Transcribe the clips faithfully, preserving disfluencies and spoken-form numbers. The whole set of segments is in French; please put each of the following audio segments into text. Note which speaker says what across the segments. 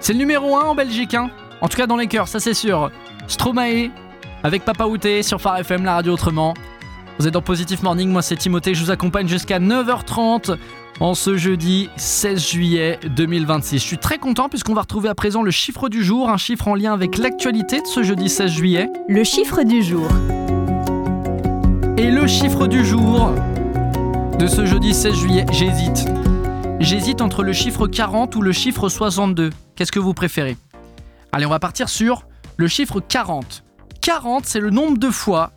Speaker 1: C'est le numéro un en Belgique, hein. En tout cas dans les cœurs, ça c'est sûr. Stromae avec Papa Outé sur Phare F M, la radio autrement. Vous êtes dans Positive Morning, moi c'est Timothée, je vous accompagne jusqu'à neuf heures trente en ce jeudi seize juillet deux mille vingt-six. Je suis très content puisqu'on va retrouver à présent le chiffre du jour, un chiffre en lien avec l'actualité de ce jeudi seize juillet.
Speaker 2: Le chiffre du jour.
Speaker 1: Et le chiffre du jour de ce jeudi seize juillet, j'hésite. J'hésite entre le chiffre quarante ou le chiffre soixante-deux. Qu'est-ce que vous préférez ? Allez, on va partir sur le chiffre quarante. quarante, c'est le nombre de fois,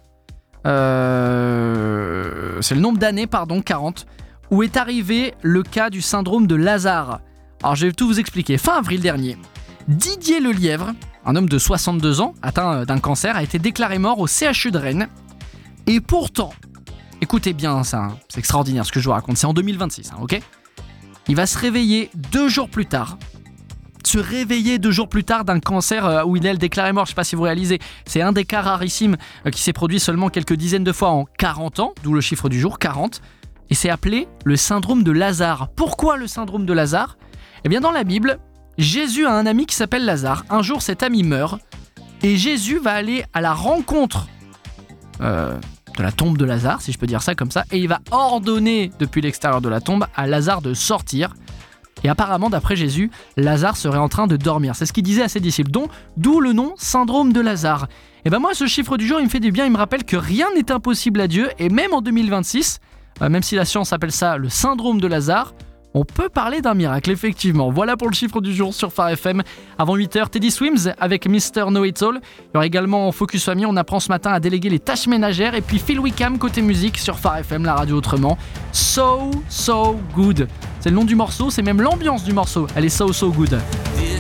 Speaker 1: euh, c'est le nombre d'années, pardon, quarante, où est arrivé le cas du syndrome de Lazare. Alors, je vais tout vous expliquer. Fin avril dernier, Didier Lelièvre, un homme de soixante-deux ans, atteint d'un cancer, a été déclaré mort au C H U de Rennes. Et pourtant, écoutez bien ça, hein, c'est extraordinaire ce que je vous raconte, c'est en deux mille vingt-six, hein, ok ? Il va se réveiller deux jours plus tard. Se réveiller deux jours plus tard d'un cancer où il est déclaré mort, je ne sais pas si vous réalisez, c'est un des cas rarissimes qui s'est produit seulement quelques dizaines de fois en quarante ans, d'où le chiffre du jour, quarante, et c'est appelé le syndrome de Lazare. Pourquoi le syndrome de Lazare ? Eh bien dans la Bible, Jésus a un ami qui s'appelle Lazare. Un jour cet ami meurt, et Jésus va aller à la rencontre euh, de la tombe de Lazare, si je peux dire ça comme ça, et il va ordonner depuis l'extérieur de la tombe à Lazare de sortir. Et apparemment, d'après Jésus, Lazare serait en train de dormir. C'est ce qu'il disait à ses disciples. Donc, d'où le nom syndrome de Lazare. Et ben moi, ce chiffre du jour, il me fait du bien. Il me rappelle que rien n'est impossible à Dieu. Et même en deux mille vingt-six, euh, même si la science appelle ça le syndrome de Lazare, on peut parler d'un miracle, effectivement. Voilà pour le chiffre du jour sur Phare F M. Avant huit heures, Teddy Swims avec mister Know It All. Il y aura également en Focus Famille, on apprend ce matin à déléguer les tâches ménagères. Et puis Phil Wickham côté musique sur Phare F M, la radio autrement. So, so good. C'est le nom du morceau, c'est même l'ambiance du morceau. Elle est so, so good.